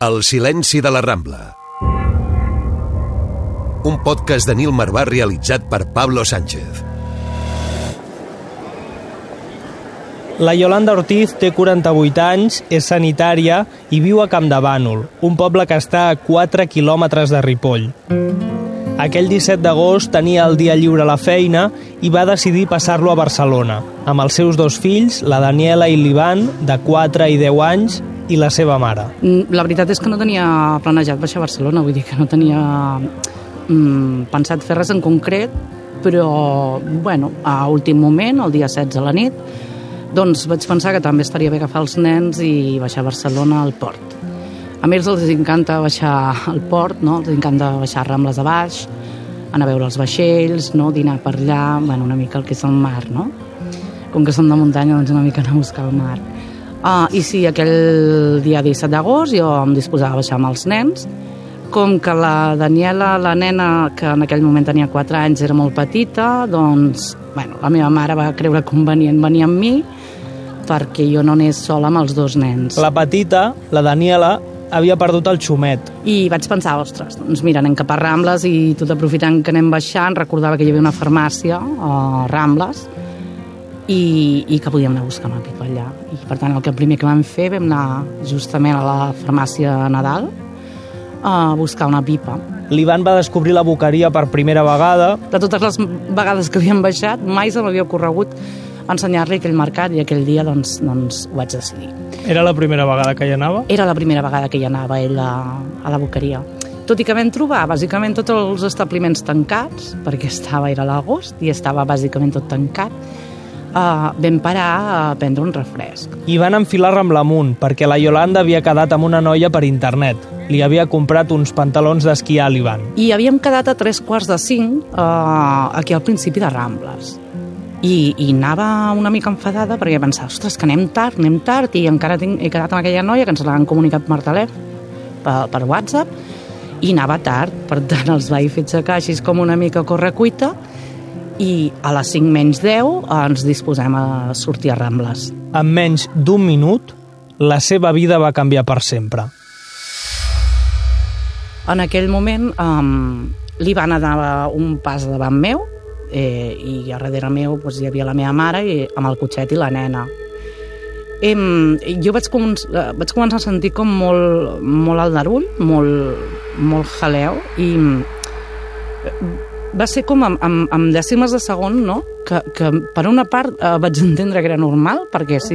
El silenci de la Rambla. Un podcast de Nil Marvà realitzat per Pablo Sánchez. La Yolanda Ortiz té 48 anys, és sanitària i viu a Campdevànol, un poble que està a 4 quilòmetres de Ripoll. Aquell 17 d'agost tenia el dia lliure a la feina i va decidir passar-lo a Barcelona, amb els seus dos fills, la Daniela i l'Ivan, de 4 i 10 anys, i la seva mare. La veritat és que no tenia planejat baixar a Barcelona, vull dir que no tenia pensat fer res en concret, però, bueno, a últim moment, el dia 16 a la nit, doncs vaig pensar que també estaria bé agafar els nens i baixar a Barcelona al port. A més, els encanta baixar al port, no? Els encanta baixar Rambles a baix, anar a veure els vaixells, no? Dinar per allà, bueno, una mica el que és el mar, no? Com que són de muntanya, doncs una mica anar a buscar el mar. I sí, aquell dia 17 d'agost jo em disposava a baixar amb els nens. Com que la Daniela, la nena, que en aquell moment tenia 4 anys, era molt petita, doncs, bueno, la meva mare va creure convenient venir amb mi perquè jo no anés sola amb els dos nens. La petita, la Daniela, havia perdut el xumet. I vaig pensar, ostres, doncs mira, anem cap a Rambles i tot aprofitant que anem baixant, recordava que hi havia una farmàcia a Rambles i que podíem anar a buscar una pipa allà. I per tant, el primer que vam fer, vam anar justament a la farmàcia Nadal a buscar una pipa. L'Ivan va descobrir la boqueria per primera vegada. De totes les vegades que havíem baixat, mai se m'havia ocorregut ensenyar-li aquell mercat i aquell dia doncs ho vaig decidir. Era la primera vegada que hi anava? Era la primera vegada que hi anava ell a la boqueria. Tot i que vam trobar bàsicament tots els establiments tancats, perquè era l'agost i estava bàsicament tot tancat, vam parar a prendre un refresc. I van enfilar Ramblamunt, perquè la Yolanda havia quedat amb una noia per internet. Li havia comprat uns pantalons d'esquiar a l'Ivan. I havíem quedat a 3:45 aquí al principi de Rambles. I anava una mica enfadada perquè pensava, ostres, que anem tard, i encara he quedat amb aquella noia que ens l'han comunicat per telèfon, per WhatsApp, i anava tard. Per tant, els vaig fer aixecar així com una mica a correcuita, i a les 5 menys 10 ens disposem a sortir a Rambles. En menys d'un minut, la seva vida va canviar per sempre. En aquell moment l'Ivan anava un pas davant meu i a darrere meu doncs, hi havia la meva mare amb el cotxet i la nena. Jo vaig començar a sentir com molt aldarull, molt jaleo, i va ser com amb dècimes de segon, no? Que per una part vaig entendre que era normal, perquè sí,